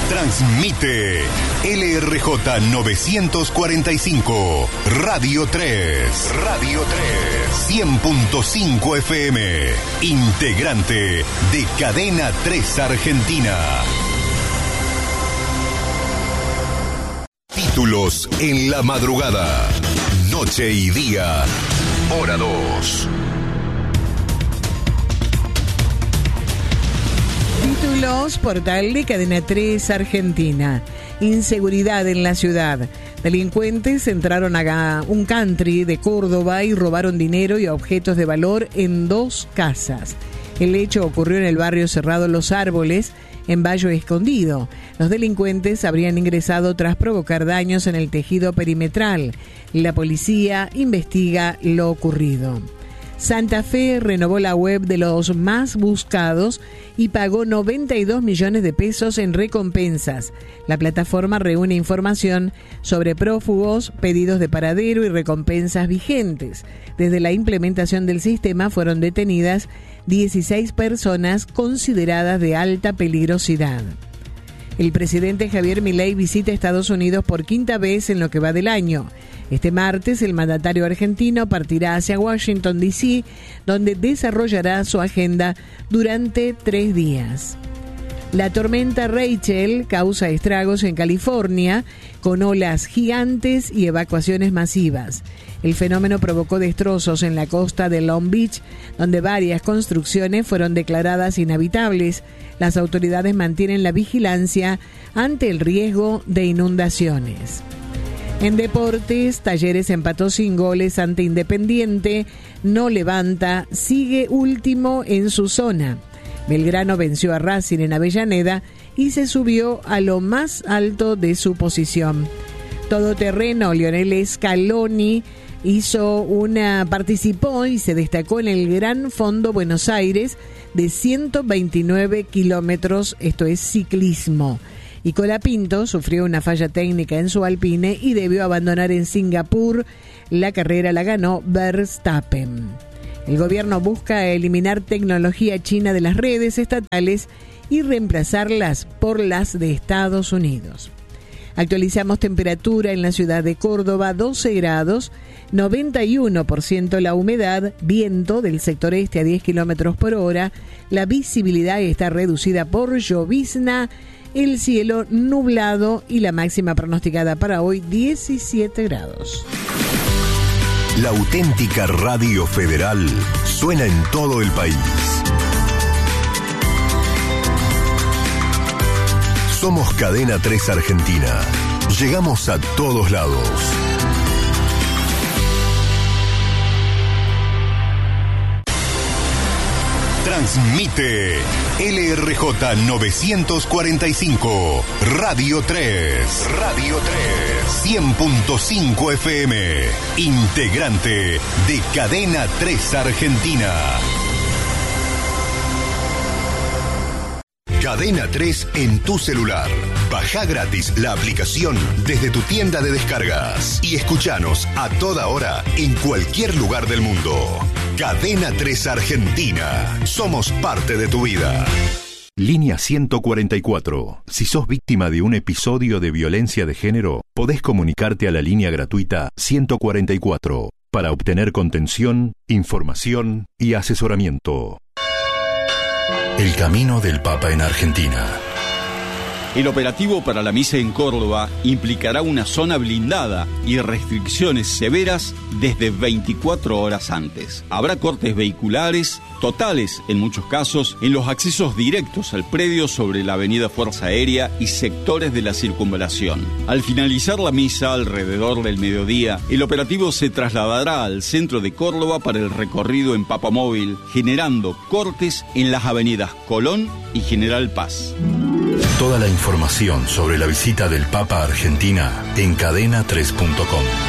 Transmite LRJ 945, Radio 3. Radio 3, 100.5 FM. Integrante de Cadena 3 Argentina. Títulos en la madrugada. Noche y día. Hora 2. Títulos, portal de Cadena 3 Argentina. Inseguridad en la ciudad. Delincuentes entraron a un country de Córdoba y robaron dinero y objetos de valor en 2 casas. El hecho ocurrió en el barrio cerrado Los Árboles, en Valle Escondido. Los delincuentes habrían ingresado tras provocar daños en el tejido perimetral. La policía investiga lo ocurrido. Santa Fe renovó la web de los más buscados y pagó 92 millones de pesos en recompensas. La plataforma reúne información sobre prófugos, pedidos de paradero y recompensas vigentes. Desde la implementación del sistema fueron detenidas 16 personas consideradas de alta peligrosidad. El presidente Javier Milei visita Estados Unidos por 5ª vez en lo que va del año. Este martes, el mandatario argentino partirá hacia Washington, D.C., donde desarrollará su agenda durante 3 días. La tormenta Rachel causa estragos en California, con olas gigantes y evacuaciones masivas. El fenómeno provocó destrozos en la costa de Long Beach, donde varias construcciones fueron declaradas inhabitables. Las autoridades mantienen la vigilancia ante el riesgo de inundaciones. En deportes, Talleres empató sin goles ante Independiente, no levanta, sigue último en su zona. Belgrano venció a Racing en Avellaneda y se subió a lo más alto de su posición. Todoterreno, Lionel Scaloni participó y se destacó en el Gran Fondo Buenos Aires de 129 kilómetros, esto es ciclismo. Y Colapinto sufrió una falla técnica en su Alpine y debió abandonar en Singapur. La carrera la ganó Verstappen. El gobierno busca eliminar tecnología china de las redes estatales y reemplazarlas por las de Estados Unidos. Actualizamos temperatura en la ciudad de Córdoba, 12 grados, 91% la humedad, viento del sector este a 10 kilómetros por hora, la visibilidad está reducida por llovizna, el cielo nublado y la máxima pronosticada para hoy 17 grados. La auténtica Radio Federal suena en todo el país. Somos Cadena 3 Argentina. Llegamos a todos lados. Transmite LRJ 945, Radio 3. Radio 3, 100.5 FM. Integrante de Cadena 3 Argentina. Cadena 3 en tu celular. Baja gratis la aplicación desde tu tienda de descargas y escuchanos a toda hora en cualquier lugar del mundo. Cadena 3 Argentina. Somos parte de tu vida. Línea 144. Si sos víctima de un episodio de violencia de género, podés comunicarte a la línea gratuita 144 para obtener contención, información y asesoramiento. El camino del Papa en Argentina. El operativo para la misa en Córdoba implicará una zona blindada y restricciones severas desde 24 horas antes. Habrá cortes vehiculares totales, en muchos casos, en los accesos directos al predio sobre la avenida Fuerza Aérea y sectores de la circunvalación. Al finalizar la misa, alrededor del mediodía, el operativo se trasladará al centro de Córdoba para el recorrido en papamóvil, generando cortes en las avenidas Colón y General Paz. Toda la información sobre la visita del Papa a Argentina en cadena3.com.